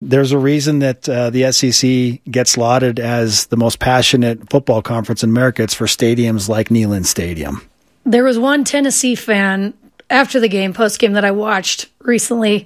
there's a reason that the SEC gets lauded as the most passionate football conference in America. It's for stadiums like Neyland Stadium. There was one Tennessee fan after the game, post-game, that I watched recently.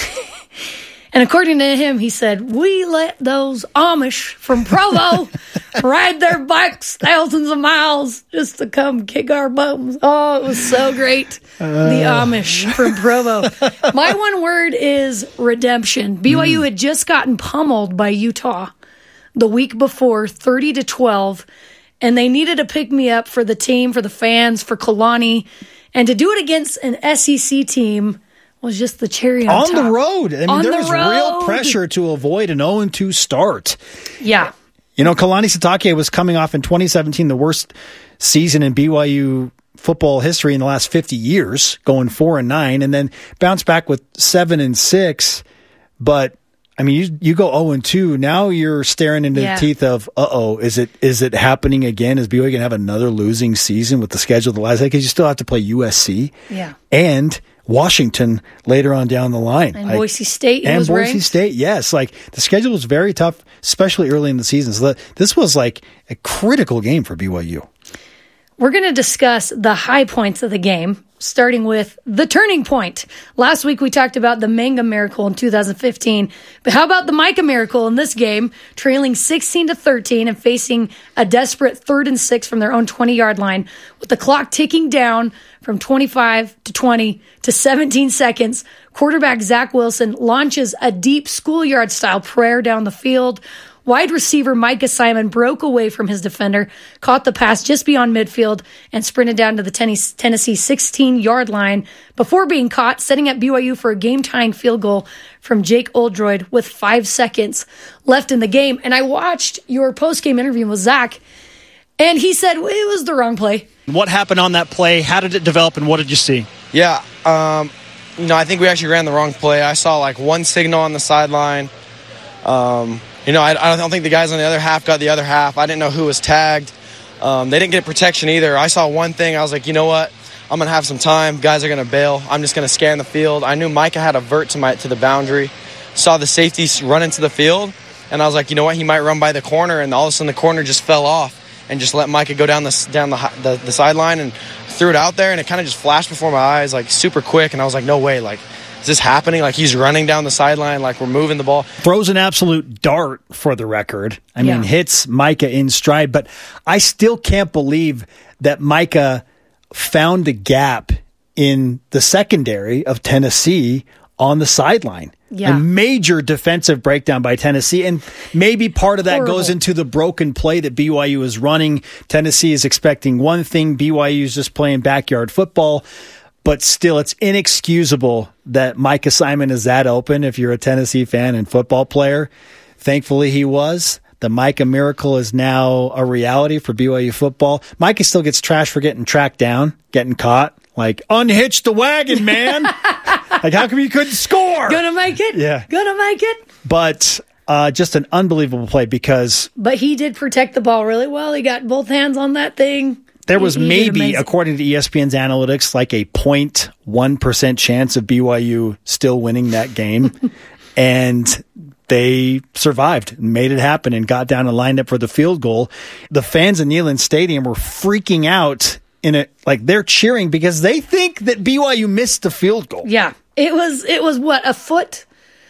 And according to him, he said, "We let those Amish from Provo ride their bikes thousands of miles just to come kick our bums." Oh, it was so great. The Amish from Provo. My one word is redemption. BYU had just gotten pummeled by Utah the week before, 30-12, and they needed to pick me up for the team, for the fans, for Kalani, and to do it against an SEC team was just the cherry on top. On the road. I mean, there was real pressure to avoid an 0-2 start. Yeah. You know, Kalani Sitake was coming off in 2017, the worst season in BYU football history in the last 50 years, going 4-9, and then bounced back with 7-6. But I mean, you go 0-2. Now you're staring into the teeth of, is it happening again? Is BYU going to have another losing season with the schedule of the last day? Because you still have to play USC and Washington later on down the line. And Boise State. And Boise State, yes. Like, the schedule was very tough, especially early in the season. So this was like a critical game for BYU. We're going to discuss the high points of the game, starting with the turning point. Last week we talked about the Mangum Miracle in 2015, but how about the Micah Miracle in this game, trailing 16-13 and facing a desperate 3rd and 6 from their own 20-yard line, with the clock ticking down from 25 to 20 to 17 seconds. Quarterback Zach Wilson launches a deep schoolyard-style prayer down the field. Wide receiver Micah Simon broke away from his defender, caught the pass just beyond midfield, and sprinted down to the Tennessee 16-yard line before being caught, setting up BYU for a game-tying field goal from Jake Oldroyd with 5 seconds left in the game. And I watched your post-game interview with Zach, and he said it was the wrong play. What happened on that play? How did it develop, and what did you see? Yeah, I think we actually ran the wrong play. I saw like one signal on the sideline. I don't think the guys on the other half got the other half. I didn't know who was tagged. They didn't get protection either. I saw one thing. I was like, you know what? I'm going to have some time. Guys are going to bail. I'm just going to scan the field. I knew Micah had a vert to the boundary. Saw the safety run into the field. And I was like, you know what? He might run by the corner. And all of a sudden the corner just fell off and just let Micah go down the sideline and threw it out there. And it kind of just flashed before my eyes, like super quick. And I was like, no way. Like, is this happening? Like, he's running down the sideline, like we're moving the ball. Throws an absolute dart for the record. I mean, hits Micah in stride, but I still can't believe that Micah found a gap in the secondary of Tennessee on the sideline. Yeah. A major defensive breakdown by Tennessee, and maybe part of that goes into the broken play that BYU is running. Tennessee is expecting one thing, BYU is just playing backyard football. But still, it's inexcusable that Micah Simon is that open if you're a Tennessee fan and football player. Thankfully, he was. The Micah Miracle is now a reality for BYU football. Micah still gets trashed for getting tracked down, getting caught. Like, unhitch the wagon, man. Like, how come you couldn't score? Gonna make it? Yeah. Gonna make it? But just an unbelievable play because... But he did protect the ball really well. He got both hands on that thing. There was maybe, according to ESPN's analytics, like a 0.1% chance of BYU still winning that game. And they survived, made it happen, and got down and lined up for the field goal. The fans in Neyland Stadium were freaking out like they're cheering because they think that BYU missed the field goal. Yeah. It was what, a foot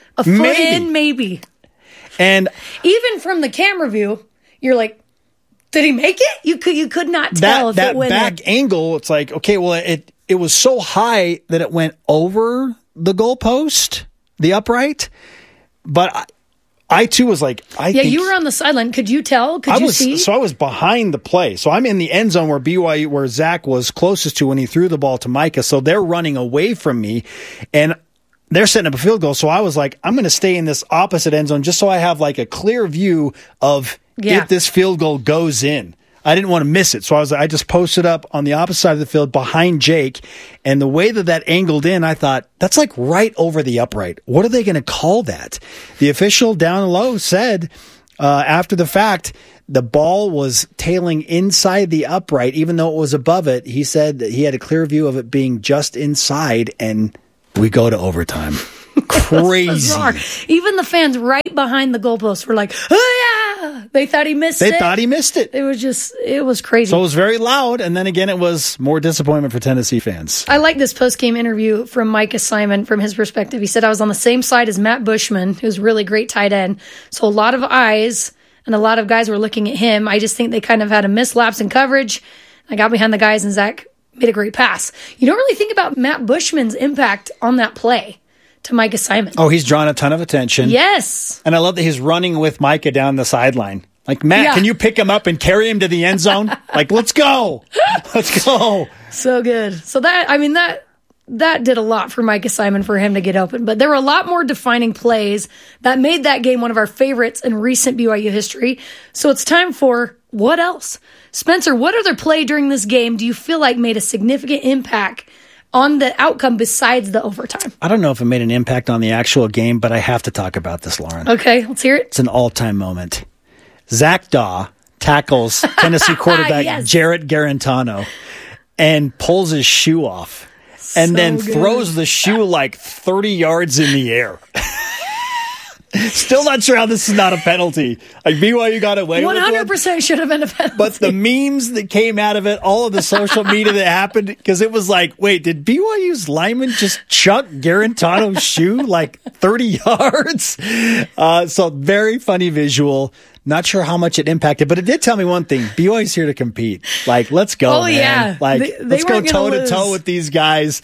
in, maybe. And even from the camera view, you're like, did he make it? You could not tell if it went that back angle. It's like, okay, well, it was so high that it went over the goalpost, the upright. But I too was like, think you were on the sideline. Could you tell? Could you see? So I was behind the play. So I'm in the end zone where Zach was closest to when he threw the ball to Micah. So they're running away from me, and they're setting up a field goal. So I was like, I'm going to stay in this opposite end zone just so I have like a clear view of if this field goal goes in. I didn't want to miss it. So I just posted up on the opposite side of the field behind Jake. And the way that angled in, I thought, that's like right over the upright. What are they going to call that? The official down low said after the fact, the ball was tailing inside the upright, even though it was above it. He said that he had a clear view of it being just inside, and we go to overtime. Crazy. Bizarre. Even the fans right behind the goalpost were like, oh yeah! They thought he missed it. They thought he missed it. It was crazy. So it was very loud, and then again, it was more disappointment for Tennessee fans. I like this post-game interview from Micah Simon from his perspective. He said, I was on the same side as Matt Bushman, who's a really great tight end. So a lot of eyes and a lot of guys were looking at him. I just think they kind of had a mislapse in coverage. I got behind the guys, and Zach made a great pass. You don't really think about Matt Bushman's impact on that play to Micah Simon. Oh, he's drawn a ton of attention. Yes. And I love that he's running with Micah down the sideline. Like, Matt, Can you pick him up and carry him to the end zone? Like, let's go. Let's go. So good. So that did a lot for Micah Simon for him to get open. But there were a lot more defining plays that made that game one of our favorites in recent BYU history. So it's time for what else? Spencer, what other play during this game do you feel like made a significant impact on the outcome besides the overtime? I don't know if it made an impact on the actual game, but I have to talk about this, Lauren. Okay, let's hear it. It's an all-time moment. Zach Daw tackles Tennessee quarterback Yes. Jarrett Garantano and pulls his shoe off and then throws the shoe like 30 yards in the air. Still not sure how this is not a penalty. Like, BYU got away with it. 100% should have been a penalty. But the memes that came out of it, all of the social media that happened, because it was like, wait, did BYU's lineman just chuck Garantano's shoe like 30 yards? So very funny visual. Not sure how much it impacted, but it did tell me one thing. BYU's here to compete. Like, let's go, man. Yeah. Like, let's go toe-to-toe with these guys.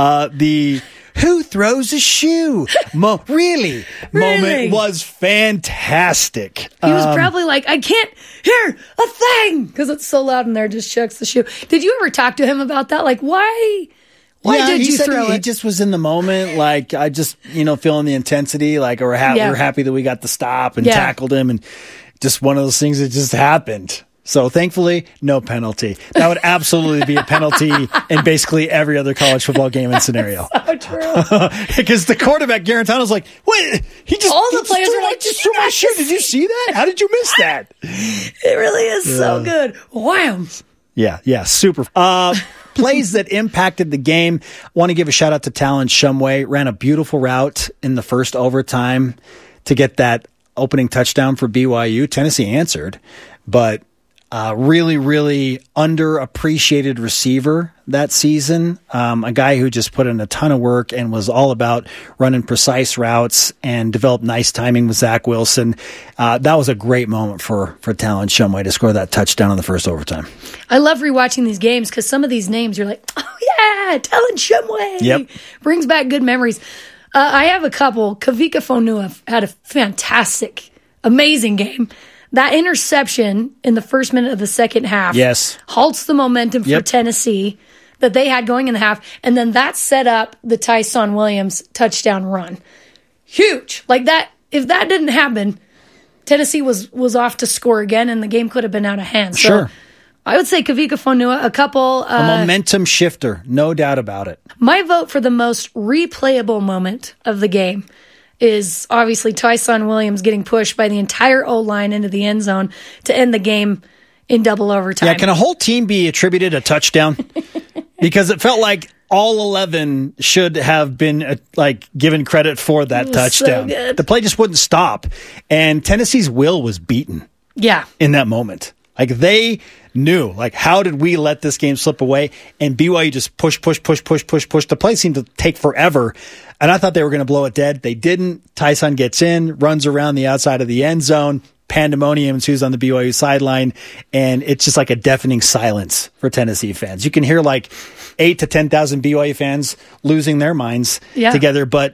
The who throws a shoe really moment was fantastic. He was probably like, I can't hear a thing because it's so loud in there, just chucks the shoe. Did you ever talk to him about that? Like, why did you throw it? He just was in the moment. Like, I just, feeling the intensity. Like, we're happy that we got the stop and tackled him. And just one of those things that just happened. So thankfully, no penalty. That would absolutely be a penalty in basically every other college football game and scenario. So true. Because the quarterback, Garantano's like, wait, all the players are like, just threw my shoe. Did you see that? How did you miss that? It really is so good. Wham. Yeah, super. Plays that impacted the game. Want to give a shout out to Talon Shumway. Ran a beautiful route in the first overtime to get that opening touchdown for BYU. Tennessee answered, but really, really underappreciated receiver that season. A guy who just put in a ton of work and was all about running precise routes and developed nice timing with Zach Wilson. That was a great moment for Talon Shumway to score that touchdown in the first overtime. I love rewatching these games because some of these names you're like, oh yeah, Talon Shumway. Yep. Brings back good memories. I have a couple. Kavika Fonua had a fantastic, amazing game. That interception in the first minute of the second half halts the momentum for Tennessee that they had going in the half, and then that set up the Tyson Williams touchdown run. Huge. Like that, if that didn't happen, Tennessee was off to score again, and the game could have been out of hand. So I would say Kavika Fonua, a couple. A momentum shifter, no doubt about it. My vote for the most replayable moment of the game is obviously Tyson Williams getting pushed by the entire O-line into the end zone to end the game in double overtime. Yeah, can a whole team be attributed a touchdown? Because it felt like all 11 should have been given credit for that touchdown. So the play just wouldn't stop. And Tennessee's will was beaten. Yeah. In that moment. Like, they knew, how did we let this game slip away? And BYU just push. The play seemed to take forever. And I thought they were going to blow it dead. They didn't. Tyson gets in, runs around the outside of the end zone. Pandemonium ensues on the BYU sideline. And it's just like a deafening silence for Tennessee fans. You can hear 8 to 10,000 BYU fans losing their minds together. But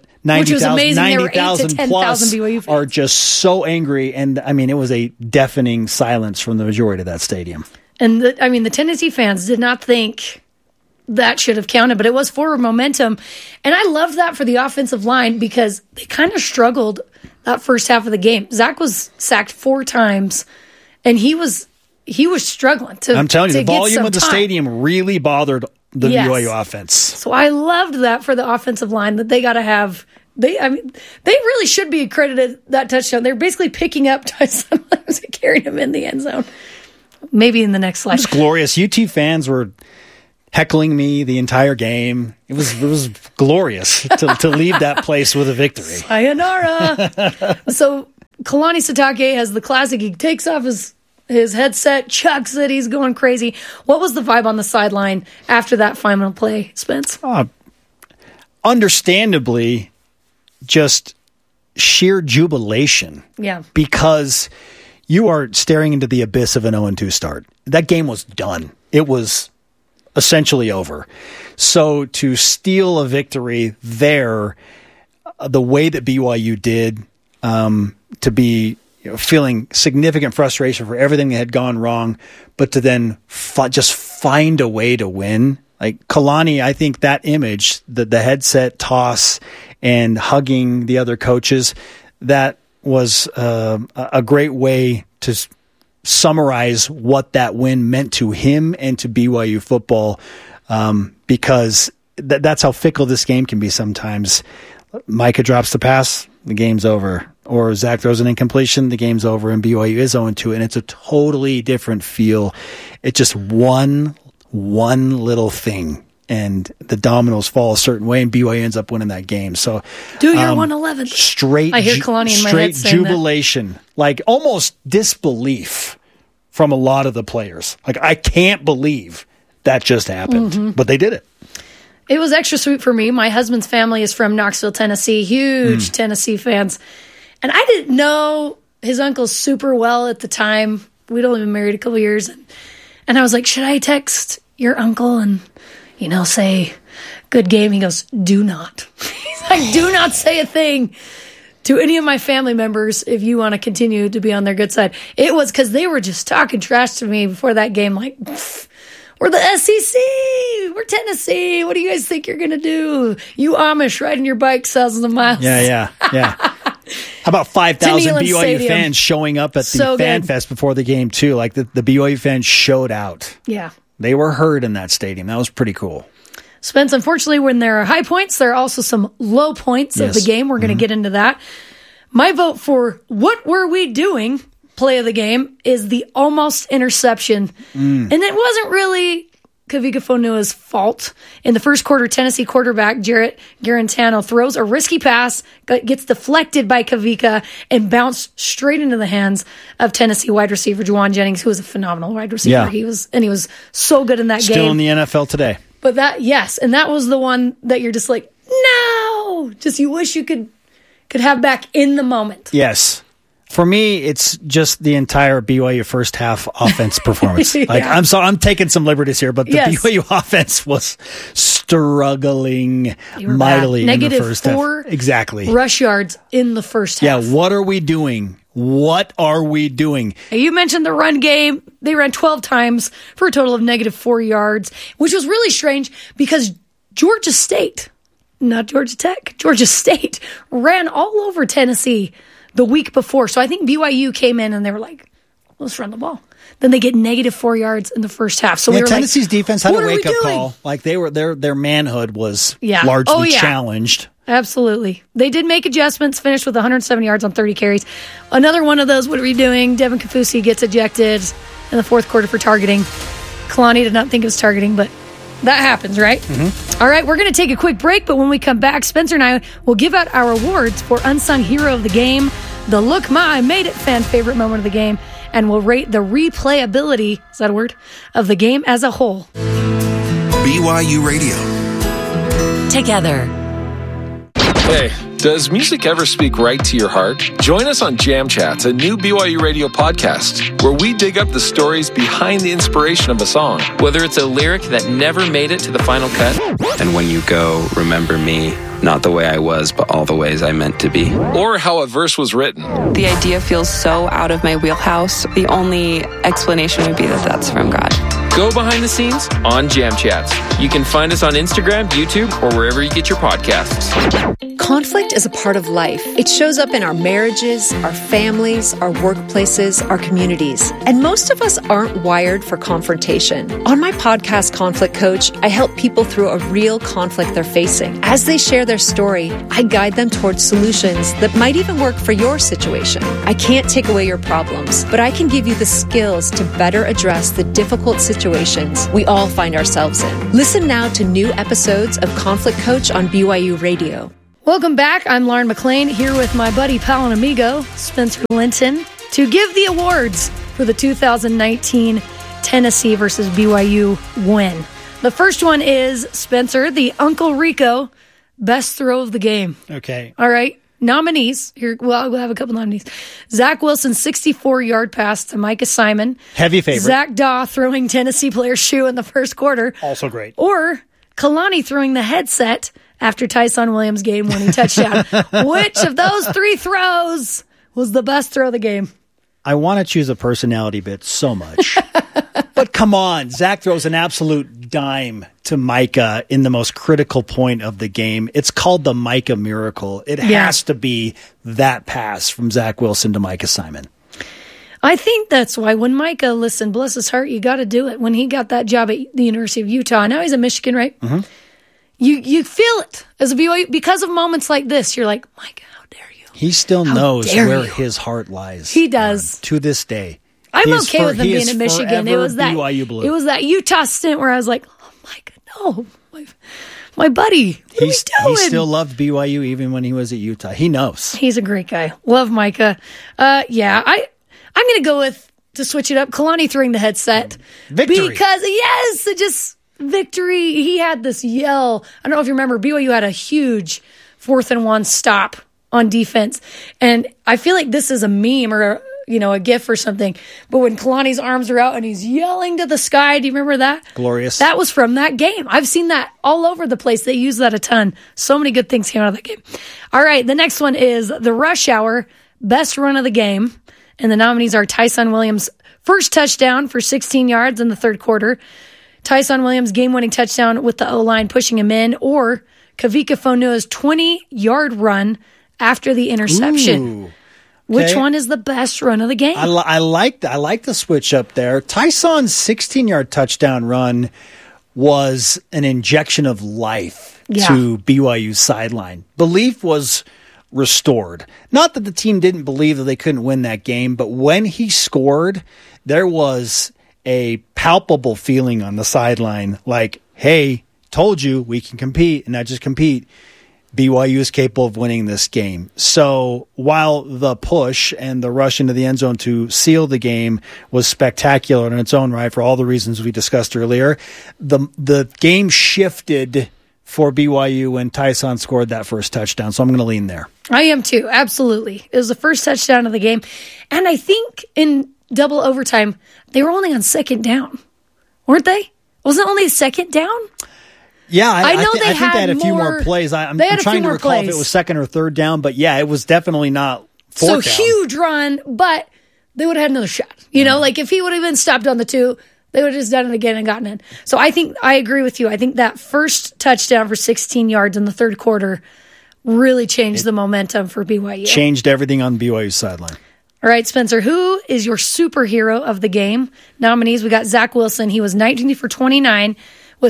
90,000 plus are just so angry. And, it was a deafening silence from the majority of that stadium. And, the Tennessee fans did not think that should have counted, but it was forward momentum. And I love that for the offensive line because they kind of struggled that first half of the game. Zach was sacked 4 times, and he was struggling to I'm telling you, the volume of the time. stadium really bothered the BYU offense. So I loved that for the offensive line that they got to have. They really should be accredited that touchdown. They're basically picking up Tyson Williams and carrying him in the end zone. Maybe in the next slide. It's glorious. UT fans were heckling me the entire game. It was glorious to leave that place with a victory. Sayonara. So Kalani Sitake has the classic. He takes off his headset, chucks it. He's going crazy. What was the vibe on the sideline after that final play, Spence? Understandably, just sheer jubilation. Yeah. Because you are staring into the abyss of an 0-2 start. That game was done. It was essentially over. So to steal a victory there, the way that BYU did, to be feeling significant frustration for everything that had gone wrong, but to then just find a way to win. Like Kalani, I think that image, the headset toss and hugging the other coaches, that was a great way to summarize what that win meant to him and to BYU football, because that's how fickle this game can be sometimes. Micah drops the pass, the game's over. Or Zach throws an incompletion, the game's over, and BYU is 0-2, and it's a totally different feel. It's just one little thing, and the dominoes fall a certain way, and BYU ends up winning that game. So do your 111. Straight, I hear Kalani in my head saying jubilation, that. Like almost disbelief from a lot of the players. Like, I can't believe that just happened, but they did it. It was extra sweet for me. My husband's family is from Knoxville, Tennessee, huge Tennessee fans. And I didn't know his uncle super well at the time. We'd only been married a couple years. And I was like, should I text your uncle and, say, good game? He goes, do not. He's like, do not say a thing to any of my family members if you want to continue to be on their good side. It was because they were just talking trash to me before that game. Like, we're the SEC. We're Tennessee. What do you guys think you're going to do? You Amish riding your bikes thousands of miles. Yeah. How about 5,000 BYU Stadium. fans showing up at the Fan Fest before the game, too? Like, the BYU fans showed out. Yeah. They were heard in that stadium. That was pretty cool. Spence, unfortunately, when there are high points, there are also some low points of the game. We're going to get into that. My vote for what were we doing play of the game is the almost interception. And it wasn't really Kavika Fonua's fault. In the first quarter, Tennessee quarterback Jarrett Garantano throws a risky pass, gets deflected by Kavika, and bounced straight into the hands of Tennessee wide receiver Juwan Jennings, who was a phenomenal wide receiver. Yeah. He was so good in that game. Still in the NFL today. But and that was the one that you're just like, no! Just you wish you could have back in the moment. Yes. For me, it's just the entire BYU first half offense performance. Yeah. I'm taking some liberties here, but the BYU offense was struggling mightily in the first half. -4 exactly rush yards in the first half. Yeah, what are we doing? What are we doing? You mentioned the run game. They ran 12 times for a total of -4 yards, which was really strange because Georgia State, not Georgia Tech, Georgia State ran all over Tennessee the week before. So I think BYU came in and they were like, let's run the ball. Then they get -4 yards in the first half. So Tennessee's defense had a wake-up doing? call. Like their manhood was largely challenged. Absolutely. They did make adjustments, finished with 107 yards on 30 carries. Another one of those, what are we doing? Devin Kafusi gets ejected in the fourth quarter for targeting. Kalani did not think it was targeting, but that happens, right? Mm-hmm. All right, we're going to take a quick break, but when we come back, Spencer and I will give out our awards for Unsung Hero of the Game, the Look Ma, I Made It fan favorite moment of the game, and we'll rate the replayability, is that a word, of the game as a whole. BYU Radio. Together. Hey, does music ever speak right to your heart? Join us on Jam Chats, a new BYU Radio podcast, where we dig up the stories behind the inspiration of a song. Whether it's a lyric that never made it to the final cut. And when you go, remember me, not the way I was, but all the ways I meant to be. Or how a verse was written. The idea feels so out of my wheelhouse. The only explanation would be that that's from God. Go behind the scenes on Jam Chats. You can find us on Instagram, YouTube, or wherever you get your podcasts. Conflict is a part of life. It shows up in our marriages, our families, our workplaces, our communities. And most of us aren't wired for confrontation. On my podcast, Conflict Coach, I help people through a real conflict they're facing. As they share their story, I guide them towards solutions that might even work for your situation. I can't take away your problems, but I can give you the skills to better address the difficult situations we all find ourselves in. Listen now to new episodes of Conflict Coach on BYU Radio. Welcome back. I'm Lauren McLean here with my buddy, pal, and amigo, Spencer Linton, to give the awards for the 2019 Tennessee versus BYU win. The first one is, Spencer, the Uncle Rico best throw of the game. Okay. All right. Nominees. Here, well, we'll have a couple nominees. Zach Wilson's 64-yard pass to Micah Simon. Heavy favorite. Zach Daw throwing Tennessee player's shoe in the first quarter. Also great. Or Kalani throwing the headset after Tyson Williams' game-winning touchdown. Which of those three throws was the best throw of the game? I want to choose a personality bit so much. But come on, Zach throws an absolute dime to Micah in the most critical point of the game. It's called the Micah miracle. It has to be that pass from Zach Wilson to Micah Simon. I think that's why when Micah, listen, bless his heart, you got to do it. When he got that job at the University of Utah, now he's in Michigan, right? Mm-hmm. You feel it as a BYU because of moments like this. You're like, Micah, how dare you? He still knows where his heart lies. He does to this day. I'm okay with him being in Michigan. It was that BYU Blue. It was that Utah stint where I was like, oh Micah, no, my buddy. What are we doing? He still loved BYU even when he was at Utah. He knows. He's a great guy. Love Micah. I'm going to go with, to switch it up, Kalani throwing the headset. Victory. Because, yes, it just... Victory. He had this yell. I don't know if you remember, BYU had a huge 4th and 1 stop on defense. And I feel like this is a meme or a GIF or something. But when Kalani's arms are out and he's yelling to the sky, do you remember that? Glorious. That was from that game. I've seen that all over the place. They use that a ton. So many good things came out of that game. All right, the next one is the rush hour best run of the game. And the nominees are Tyson Williams' first touchdown for 16 yards in the third quarter, Tyson Williams' game-winning touchdown with the O-line pushing him in, or Kavika Fonua's 20-yard run after the interception. Ooh, okay. Which one is the best run of the game? I like the switch up there. Tyson's 16-yard touchdown run was an injection of life to BYU's sideline. Belief was restored. Not that the team didn't believe that they couldn't win that game, but when he scored, there was a palpable feeling on the sideline like, hey, told you we can compete and not just compete. BYU is capable of winning this game. So while the push and the rush into the end zone to seal the game was spectacular in its own right for all the reasons we discussed earlier, the game shifted for BYU when Tyson scored that first touchdown. So I'm going to lean there. I am too. Absolutely. It was the first touchdown of the game. And I think in double overtime, they were only on second down, weren't they? Wasn't it only a second down? Yeah, I think they had a few more plays. I'm trying to recall if it was second or third down, but yeah, it was definitely not fourth down. So huge run, but they would have had another shot. Like if he would have been stopped on the 2, they would have just done it again and gotten in. So I think I agree with you. I think that first touchdown for 16 yards in the third quarter really changed the momentum for BYU. Changed everything on BYU's sideline. All right, Spencer, who is your superhero of the game? Nominees, we got Zach Wilson. He was 19 for 29 with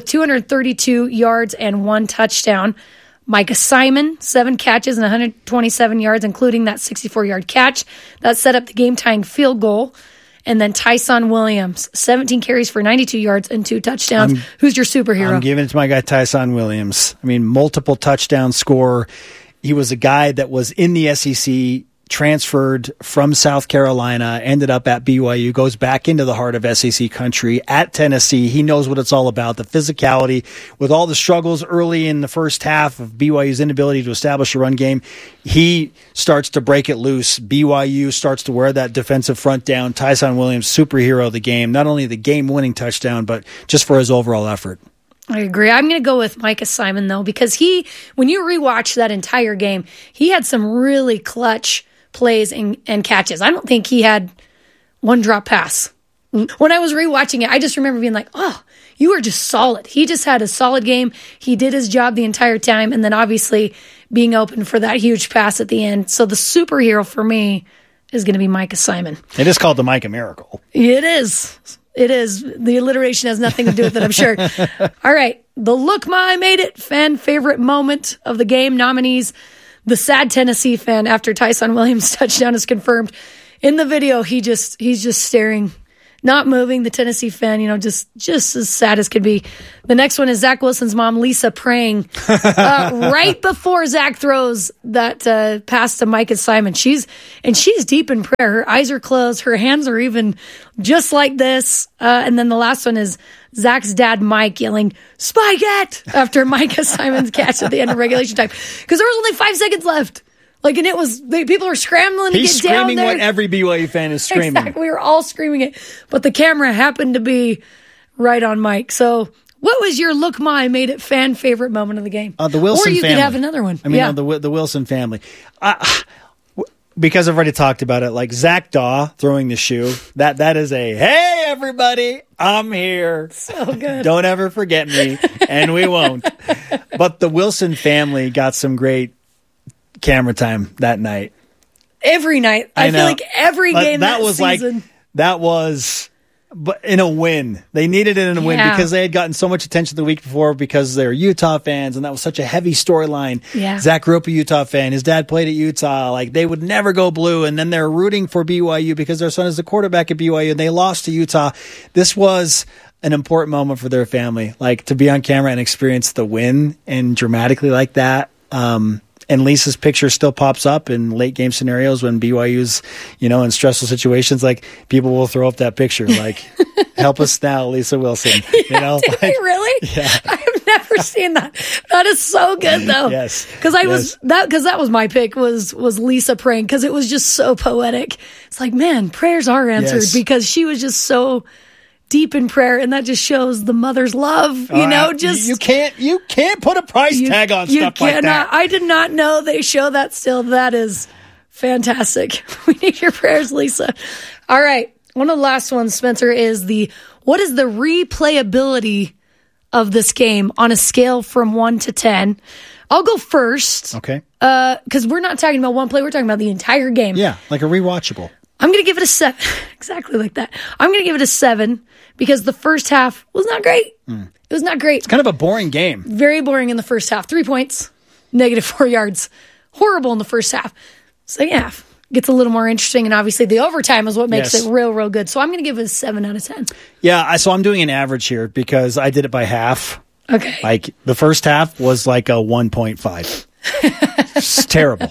232 yards and 1 touchdown. Micah Simon, 7 catches and 127 yards, including that 64-yard catch. That set up the game-tying field goal. And then Tyson Williams, 17 carries for 92 yards and 2 touchdowns. Who's your superhero? I'm giving it to my guy, Tyson Williams. I mean, multiple touchdown scorer. He was a guy that was in the SEC, transferred from South Carolina, ended up at BYU, goes back into the heart of SEC country at Tennessee. He knows what it's all about, the physicality. With all the struggles early in the first half of BYU's inability to establish a run game, he starts to break it loose. BYU starts to wear that defensive front down. Tyson Williams, superhero of the game, not only the game-winning touchdown, but just for his overall effort. I agree. I'm going to go with Micah Simon, though, because when you rewatch that entire game, he had some really clutch plays and catches. I don't think he had one drop pass. When I was rewatching it, I just remember being like, oh, you were just solid. He just had a solid game. He did his job the entire time. And then obviously being open for that huge pass at the end. So the superhero for me is going to be Micah Simon. It is called the Micah Miracle. It is. It is. The alliteration has nothing to do with it, I'm sure. All right. The Look Ma Made It fan favorite moment of the game nominees. The sad Tennessee fan after Tyson Williams' touchdown is confirmed. In the video, he's just staring, not moving. The Tennessee fan, just as sad as could be. The next one is Zach Wilson's mom, Lisa, praying right before Zach throws that pass to Micah Simon. She's deep in prayer. Her eyes are closed. Her hands are even just like this. And then the last one is Zach's dad, Mike, yelling, "Spike it!" after Micah Simon's catch at the end of regulation time. Because there was only 5 seconds left. And it was, people were scrambling to get down there. He's screaming what every BYU fan is screaming. Exactly. We were all screaming it. But the camera happened to be right on Mike. So what was your Look Ma, I Made It fan favorite moment of the game? The Wilson family. Or you could have another one. The Wilson family. Because I've already talked about it, like Zach Daw throwing the shoe, that is a, hey, everybody, I'm here. So good. Don't ever forget me, and we won't. But the Wilson family got some great camera time that night. Every night. I feel like every game that was season. That was but in a win. They needed it in a win because they had gotten so much attention the week before because they're Utah fans, and that was such a heavy storyline. Yeah. Zach grew up a Utah fan. His dad played at Utah. Like, they would never go blue, and then they're rooting for BYU because their son is the quarterback at BYU, and they lost to Utah. This was an important moment for their family, like to be on camera and experience the win and dramatically like that. And Lisa's picture still pops up in late game scenarios when BYU's, in stressful situations. Like, people will throw up that picture, like, help us now, Lisa Wilson. Did they really? Yeah. I've never seen that. That is so good, though. Yes. Because that was my pick was Lisa praying, because it was just so poetic. It's like, man, prayers are answered because she was just so deep in prayer, and that just shows the mother's love. You can't put a price tag on stuff like that. I did not know they show that still. That is fantastic. We need your prayers, Lisa. All right, one of the last ones, Spencer, is what is the replayability of this game on a scale from 1 to 10? I'll go first. Okay. Because we're not talking about one play; we're talking about the entire game. Yeah, like a rewatchable. I'm going to give it a 7. Exactly like that. I'm going to give it a 7 because the first half was not great. It was not great. It's kind of a boring game. Very boring in the first half. 3 points, -4 yards. Horrible in the first half. Second half gets a little more interesting, and obviously the overtime is what makes it real, real good. So I'm going to give it a 7 out of 10. Yeah, so I'm doing an average here because I did it by half. Okay. Like, the first half was like a 1.5. It's terrible.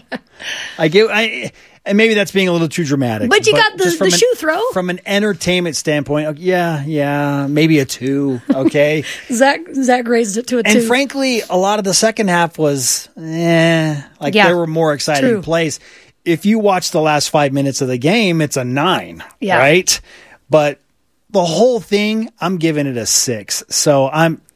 And maybe that's being a little too dramatic. But you got the shoe throw. From an entertainment standpoint, maybe a 2, okay? Zach raised it to a 2. And frankly, a lot of the second half was, there were more exciting plays. If you watch the last 5 minutes of the game, it's a 9, right? But the whole thing, I'm giving it a 6. So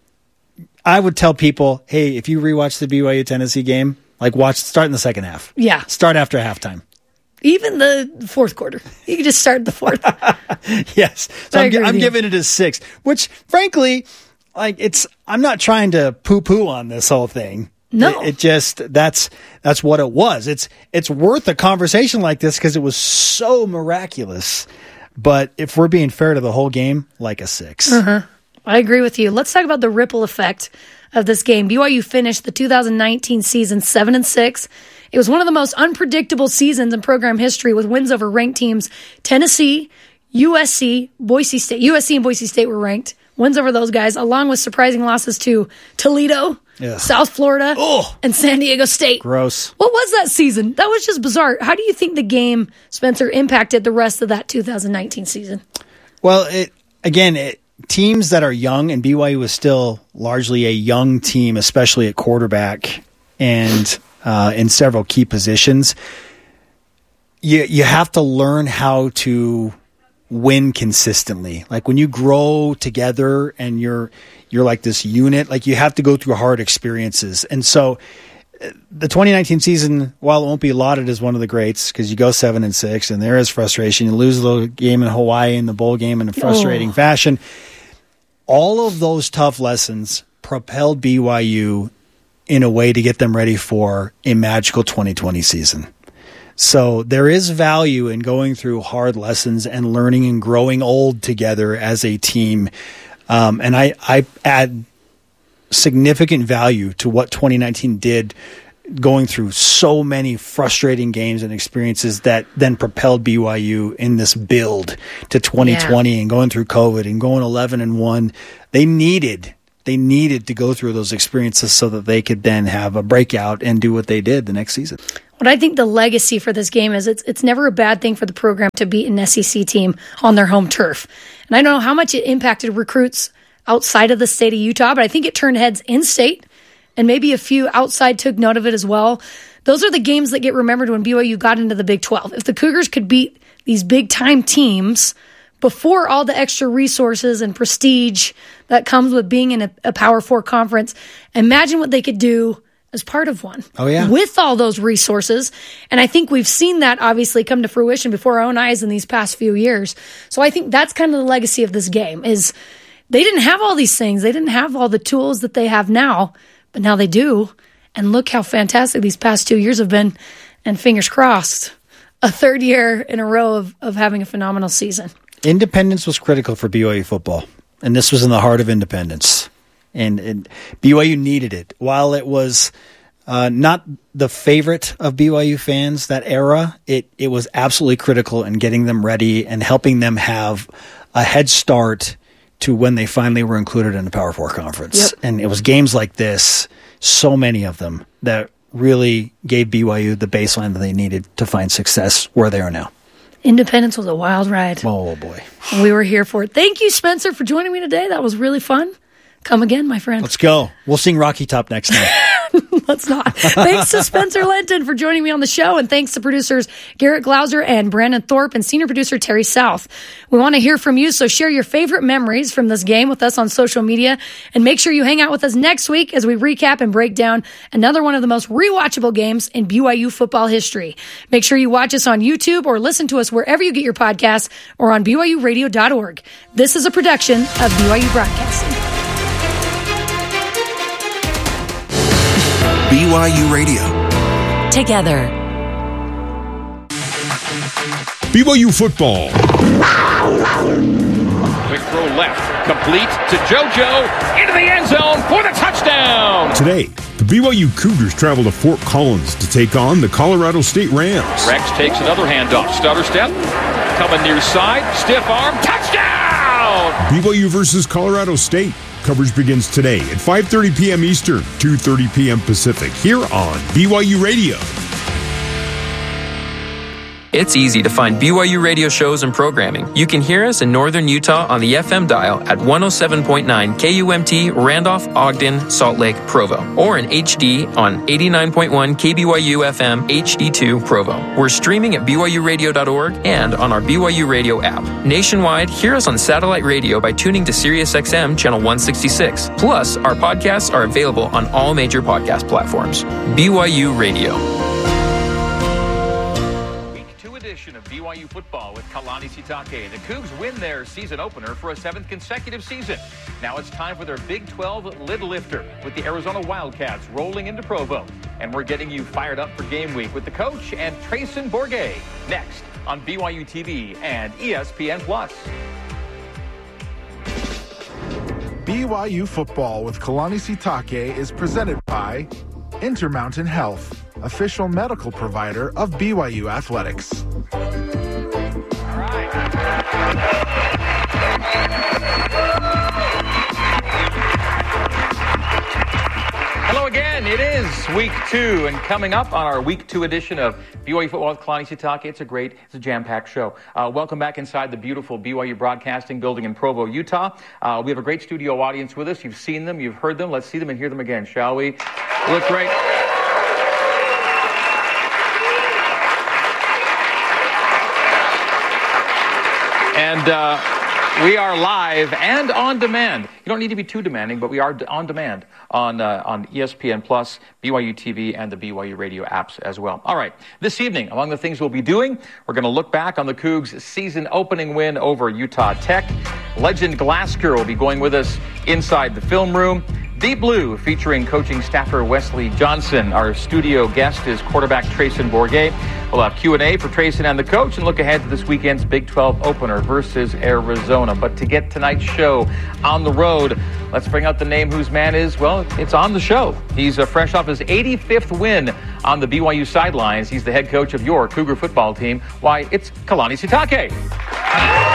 I would tell people, hey, if you rewatch the BYU Tennessee game, start in the second half. Yeah. Start after halftime. Even the fourth quarter. You can just start the fourth. Yes. So I'm giving it a 6, which frankly, I'm not trying to poo-poo on this whole thing. No. It just, that's what it was. It's worth a conversation like this because it was so miraculous. But if we're being fair to the whole game, like a 6. Uh-huh. I agree with you. Let's talk about the ripple effect of this game. BYU finished the 2019 season 7-6. It was one of the most unpredictable seasons in program history with wins over ranked teams. Tennessee, USC, Boise State. USC and Boise State were ranked. Wins over those guys, along with surprising losses to Toledo, South Florida, and San Diego State. Gross. What was that season? That was just bizarre. How do you think the game, Spencer, impacted the rest of that 2019 season? Well, teams that are young, and BYU was still largely a young team, especially at quarterback and in several key positions. You have to learn how to win consistently. Like, when you grow together and you're like this unit, like, you have to go through hard experiences. And so the 2019 season, while it won't be lauded as one of the greats because you go 7-6 and there is frustration, you lose the game in Hawaii in the bowl game in a frustrating fashion. All of those tough lessons propelled BYU in a way to get them ready for a magical 2020 season. So there is value in going through hard lessons and learning and growing old together as a team. And I add significant value to what 2019 did, going through so many frustrating games and experiences that then propelled BYU in this build to 2020 and going through COVID and going 11-1. They needed to go through those experiences so that they could then have a breakout and do what they did the next season. What I think the legacy for this game is, it's never a bad thing for the program to beat an SEC team on their home turf. And I don't know how much it impacted recruits outside of the state of Utah, but I think it turned heads in-state, and maybe a few outside took note of it as well. Those are the games that get remembered when BYU got into the Big 12. If the Cougars could beat these big-time teams before all the extra resources and prestige that comes with being in a Power 4 conference, imagine what they could do as part of one. Oh, yeah. With all those resources. And I think we've seen that obviously come to fruition before our own eyes in these past few years. So I think that's kind of the legacy of this game, is they didn't have all these things. They didn't have all the tools that they have now, but now they do. And look how fantastic these past 2 years have been. And fingers crossed, a third year in a row of having a phenomenal season. Independence was critical for BYU football, and this was in the heart of independence. And BYU needed it. While it was not the favorite of BYU fans that era, it was absolutely critical in getting them ready and helping them have a head start to when they finally were included in the Power 4 conference. Yep. And it was games like this, so many of them, that really gave BYU the baseline that they needed to find success where they are now. Independence was a wild ride. Oh, boy. We were here for it. Thank you, Spencer, for joining me today. That was really fun. Come again, my friend. Let's go. We'll sing Rocky Top next time. Let's not. Thanks to Spencer Lenton for joining me on the show, and thanks to producers Garrett Glauser and Brandon Thorpe and senior producer Terry South. We want to hear from you, so share your favorite memories from this game with us on social media, and make sure you hang out with us next week as we recap and break down another one of the most rewatchable games in BYU football history. Make sure you watch us on YouTube or listen to us wherever you get your podcasts or on BYURadio.org. This is a production of BYU Broadcasting. BYU Radio. Together. BYU football. Quick throw left, complete to JoJo, into the end zone for the touchdown. Today, the BYU Cougars travel to Fort Collins to take on the Colorado State Rams. Rex takes another handoff, stutter step, coming near side, stiff arm, touchdown! BYU versus Colorado State. Coverage begins today at 5:30 p.m. Eastern, 2:30 p.m. Pacific, here on BYU Radio. It's easy to find BYU radio shows and programming. You can hear us in northern Utah on the FM dial at 107.9 KUMT, Randolph, Ogden, Salt Lake, Provo, or in HD on 89.1 KBYU FM HD2 Provo. We're streaming at BYURadio.org and on our BYU Radio app. Nationwide, hear us on satellite radio by tuning to SiriusXM channel 166. Plus, our podcasts are available on all major podcast platforms. BYU Radio. Of BYU football with Kalani Sitake. The Cougs win their season opener for a 7th consecutive season. Now it's time for their Big 12 lid lifter with the Arizona Wildcats rolling into Provo. And we're getting you fired up for game week with the coach and Trayson Bourget next on BYU TV and ESPN+. BYU football with Kalani Sitake is presented by Intermountain Health, official medical provider of BYU Athletics. Hello again. It is week 2, and coming up on our week 2 edition of BYU Football with Kalani Sitake, it's a jam-packed show. Welcome back inside the beautiful BYU Broadcasting building in Provo, Utah. We have a great studio audience with us. You've seen them, you've heard them. Let's see them and hear them again, shall we? Look great. And we are live and on demand. You don't need to be too demanding, but we are on demand on ESPN+, BYU TV, and the BYU Radio apps as well. All right, this evening, among the things we'll be doing, we're going to look back on the Cougs' season opening win over Utah Tech. Legend Glasker will be going with us inside the film room. Deep Blue, featuring coaching staffer Wesley Johnson. Our studio guest is quarterback Trayson Bourget. We'll have Q&A for Trayson and the coach and look ahead to this weekend's Big 12 opener versus Arizona. But to get tonight's show on the road, let's bring out the name whose man is, well, it's on the show. He's fresh off his 85th win on the BYU sidelines. He's the head coach of your Cougar football team. Why, it's Kalani Sitake.